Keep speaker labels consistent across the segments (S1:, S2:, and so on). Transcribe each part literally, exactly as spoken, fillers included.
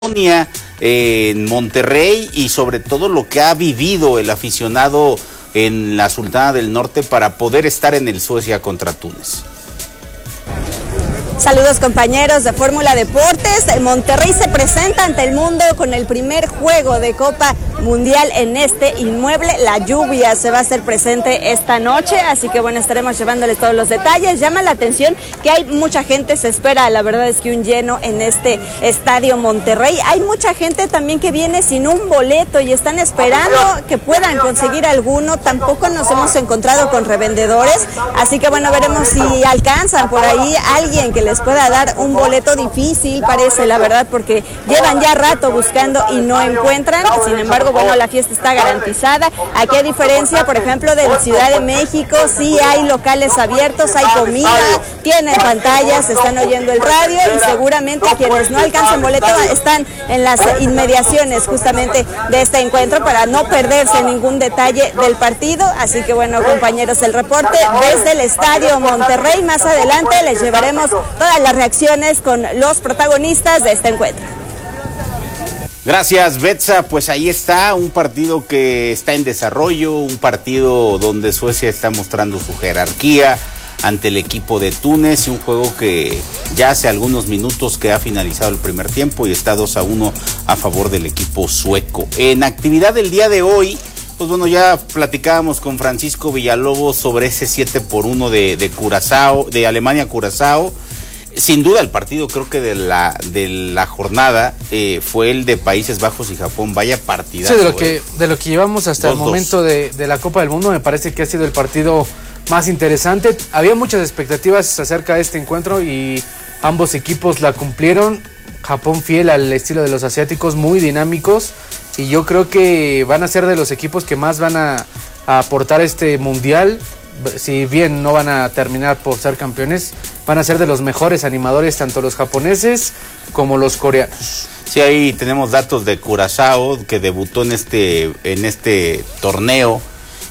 S1: en Monterrey y sobre todo lo que ha vivido el aficionado en la Sultana del Norte para poder estar en el Suecia contra Túnez.
S2: Saludos compañeros de Fórmula Deportes. Monterrey se presenta ante el mundo con el primer juego de Copa Mundial en este inmueble. La lluvia se va a hacer presente esta noche, así que bueno, estaremos llevándoles todos los detalles. Llama la atención que hay mucha gente, se espera, la verdad es que un lleno en este estadio Monterrey. Hay mucha gente también que viene sin un boleto y están esperando que puedan conseguir alguno. Tampoco nos hemos encontrado con revendedores, así que bueno, veremos si alcanzan por ahí alguien que les pueda dar un boleto. Difícil parece, la verdad, porque llevan ya rato buscando y no encuentran. Sin embargo, bueno, la fiesta está garantizada. Aquí, a diferencia, por ejemplo, de la Ciudad de México, sí hay locales abiertos, hay comida, tienen pantallas, están oyendo el radio y seguramente quienes no alcanzan boleto están en las inmediaciones justamente de este encuentro para no perderse ningún detalle del partido. Así que bueno, compañeros, el reporte desde el estadio Monterrey. Más adelante les llevaremos todas las reacciones con los protagonistas de este encuentro.
S1: Gracias, Betsa. Pues ahí está, un partido que está en desarrollo, un partido donde Suecia está mostrando su jerarquía ante el equipo de Túnez, y un juego que ya hace algunos minutos que ha finalizado el primer tiempo y está dos a uno a favor del equipo sueco. En actividad del día de hoy, pues bueno, ya platicábamos con Francisco Villalobos sobre ese siete por uno de, de Curazao, de Alemania a Curazao. Sin duda el partido, creo que de la de la jornada eh, fue el de Países Bajos y Japón. Vaya partidazo.
S3: Sí, de lo que eh. de lo que llevamos hasta dos, el momento de, de la Copa del Mundo, me parece que ha sido el partido más interesante. Había muchas expectativas acerca de este encuentro y ambos equipos la cumplieron. Japón fiel al estilo de los asiáticos, muy dinámicos, y yo creo que van a ser de los equipos que más van a, a aportar este mundial. Si bien no van a terminar por ser campeones, van a ser de los mejores animadores, tanto los japoneses como los coreanos.
S1: Sí, ahí tenemos datos de Curazao, que debutó en este, en este torneo.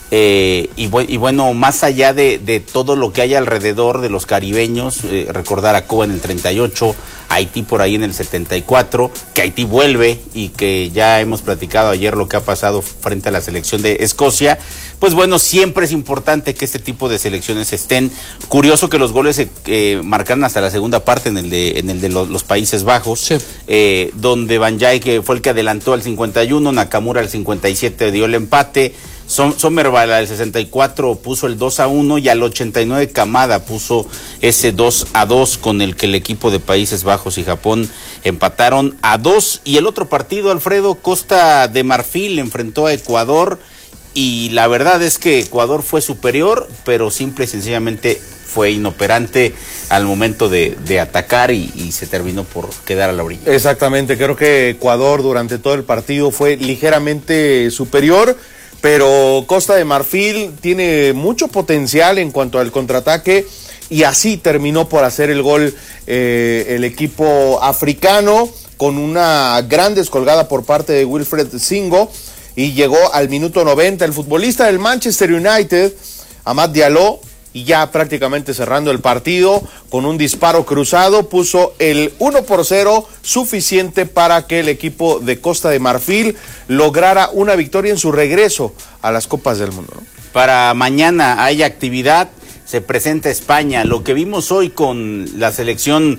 S1: Eh, y, bu y bueno, más allá de, de todo lo que hay alrededor de los caribeños, eh, recordar a Cuba en el treinta y ocho, Haití por ahí en el setenta y cuatro, que Haití vuelve y que ya hemos platicado ayer lo que ha pasado frente a la selección de Escocia. Pues bueno, siempre es importante que este tipo de selecciones estén. Curioso que los goles se eh, marcaron hasta la segunda parte en el de, en el de los, los Países Bajos, sí. eh, donde Banjai, que fue el que adelantó al cincuenta y uno, Nakamura al cincuenta y siete dio el empate, Sommervall al sesenta y cuatro puso el dos a uno y al ochenta y nueve Kamada puso ese dos a dos con el que el equipo de Países Bajos y Japón empataron a dos. Y el otro partido, Alfredo, Costa de Marfil enfrentó a Ecuador y la verdad es que Ecuador fue superior, pero simple y sencillamente fue inoperante al momento de, de atacar y, y se terminó por quedar a la orilla.
S4: Exactamente, creo que Ecuador durante todo el partido fue ligeramente superior, pero Costa de Marfil tiene mucho potencial en cuanto al contraataque y así terminó por hacer el gol eh, el equipo africano con una gran descolgada por parte de Wilfred Singo, y llegó al minuto noventa el futbolista del Manchester United, Amad Diallo, y ya prácticamente cerrando el partido con un disparo cruzado puso el uno por cero, suficiente para que el equipo de Costa de Marfil lograra una victoria en su regreso a las Copas del Mundo, ¿no?
S1: Para mañana hay actividad, se presenta España. Lo que vimos hoy con la selección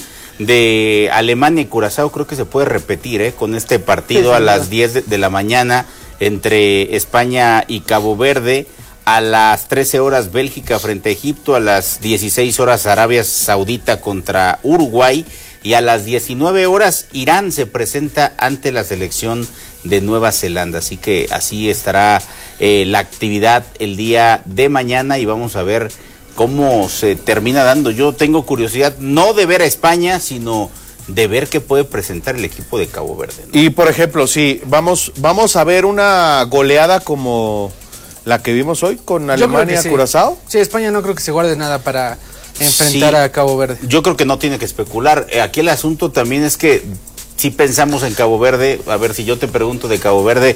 S1: de Alemania y Curazao creo que se puede repetir ¿eh? con este partido, sí, sí, a las diez de, de la mañana entre España y Cabo Verde. A las trece horas Bélgica frente a Egipto, a las dieciséis horas Arabia Saudita contra Uruguay, y a las diecinueve horas Irán se presenta ante la selección de Nueva Zelanda. Así que así estará eh, la actividad el día de mañana y vamos a ver cómo se termina dando. Yo tengo curiosidad no de ver a España, sino de ver qué puede presentar el equipo de Cabo Verde, ¿no?
S4: Y por ejemplo, sí, vamos, vamos a ver una goleada como la que vimos hoy con Alemania,
S3: sí.
S4: Curazao.
S3: Sí, España no creo que se guarde nada para enfrentar sí, a Cabo Verde.
S1: Yo creo que no tiene que especular. Aquí el asunto también es que si pensamos en Cabo Verde, a ver, si yo te pregunto de Cabo Verde,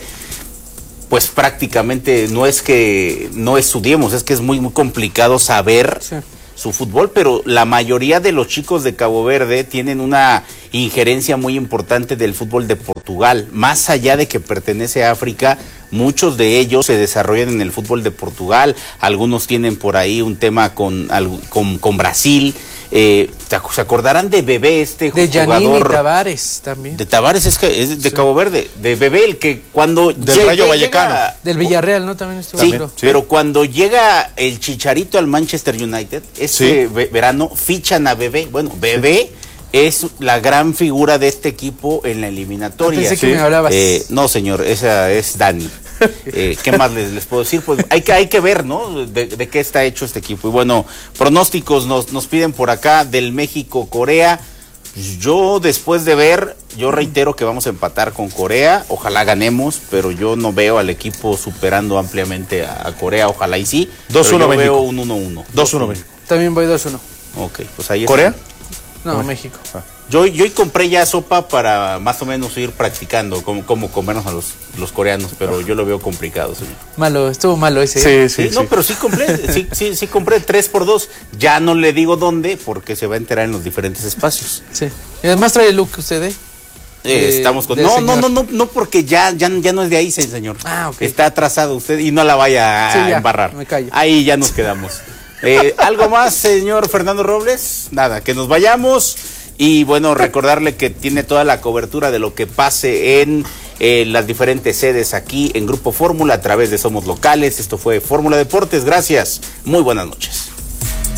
S1: pues prácticamente no es que no estudiemos, es que es muy, muy complicado saber sí. su fútbol, pero la mayoría de los chicos de Cabo Verde tienen una injerencia muy importante del fútbol de Portugal. Más allá de que pertenece a África, muchos de ellos se desarrollan en el fútbol de Portugal. Algunos tienen por ahí un tema con, con, con Brasil. Eh, ¿Se acordarán de Bebé, este
S3: de
S1: jugador?
S3: De Giannini Tavares también.
S1: De Tavares es, que, es de
S3: sí.
S1: Cabo Verde. De Bebé, el que cuando
S4: del llega, Rayo Vallecano.
S3: Llega, del Villarreal, ¿no? También estuvo.
S1: Sí,
S3: sí,
S1: pero cuando llega el Chicharito al Manchester United, ese
S4: sí.
S1: verano fichan a Bebé. Bueno, Bebé sí. es la gran figura de este equipo en la eliminatoria.
S3: Pensé que sí. me hablabas.
S1: Eh, no, señor, esa es Dani. Eh, ¿Qué más les, les puedo decir? Pues hay que, hay que ver, ¿no? De, de qué está hecho este equipo. Y bueno, pronósticos nos, nos piden por acá del México-Corea. Yo, después de ver, yo reitero que vamos a empatar con Corea. Ojalá ganemos, pero yo no veo al equipo superando ampliamente a, a Corea. Ojalá y sí.
S4: dos uno México.
S1: Veo un uno uno.
S4: dos uno México.
S3: También voy dos uno.
S1: Ok, pues ahí está.
S4: ¿Corea?
S3: No,
S4: no.
S3: México.
S4: Ah.
S1: Yo, yo compré ya sopa para más o menos ir practicando cómo, cómo comernos a los, los coreanos, pero yo lo veo complicado, señor.
S3: Malo, estuvo malo ese.
S4: Sí, sí,
S1: sí,
S4: sí.
S1: No, pero sí compré, sí, sí, sí compré tres por dos. Ya no le digo dónde, porque se va a enterar en los diferentes espacios.
S3: Sí. Y además trae el look usted, ¿eh?
S1: Eh, estamos con... No, no, no, no, no, porque ya, ya, ya no es de ahí, señor.
S3: Ah, ok.
S1: Está atrasado usted y no la vaya a
S3: sí, ya,
S1: embarrar.
S3: Me callo.
S1: Ahí ya nos quedamos. Eh, ¿Algo más, señor Fernando Robles? Nada, que nos vayamos. Y bueno, recordarle que tiene toda la cobertura de lo que pase en eh, las diferentes sedes aquí en Grupo Fórmula a través de Somos Locales. Esto fue Fórmula Deportes. Gracias. Muy buenas noches.